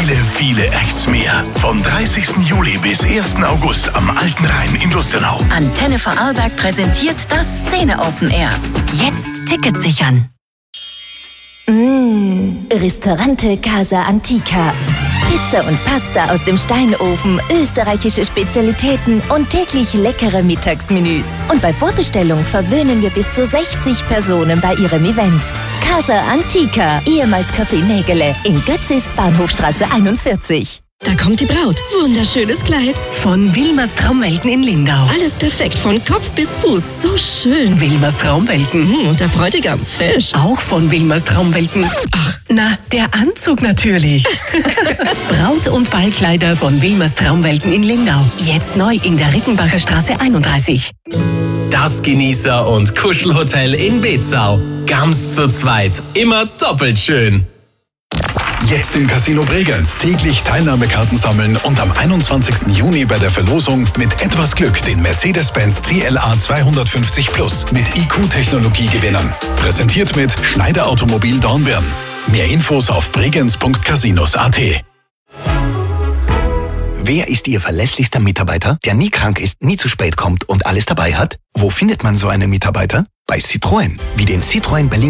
viele Acts mehr. Vom 30. Juli bis 1. August am Alten Rhein in Lustenau. Antenne Vorarlberg präsentiert das Szene Open Air. Jetzt Tickets sichern. Ristorante Casa Antica. Pizza und Pasta aus dem Steinofen, österreichische Spezialitäten und täglich leckere Mittagsmenüs. Und bei Vorbestellung verwöhnen wir bis zu 60 Personen bei ihrem Event. Casa Antica, ehemals Café Nägele, in Götzis, Bahnhofstraße 41. Da kommt die Braut. Wunderschönes Kleid. Von Wilmers Traumwelten in Lindau. Alles perfekt, von Kopf bis Fuß. So schön. Wilmers Traumwelten. Und der Bräutigam, fesch. Auch von Wilmers Traumwelten. Ach, na, der Anzug natürlich. Braut- und Ballkleider von Wilmers Traumwelten in Lindau. Jetzt neu in der Rickenbacher Straße 31. Das Genießer- und Kuschelhotel in Betzau. Ganz zu zweit. Immer doppelt schön. Jetzt im Casino Bregenz täglich Teilnahmekarten sammeln und am 21. Juni bei der Verlosung mit etwas Glück den Mercedes-Benz CLA 250 Plus mit IQ-Technologie gewinnen. Präsentiert mit Schneider Automobil Dornbirn. Mehr Infos auf bregenz.casinos.at. Wer ist Ihr verlässlichster Mitarbeiter, der nie krank ist, nie zu spät kommt und alles dabei hat? Wo findet man so einen Mitarbeiter? Bei Citroën. Wie den Citroën Berlin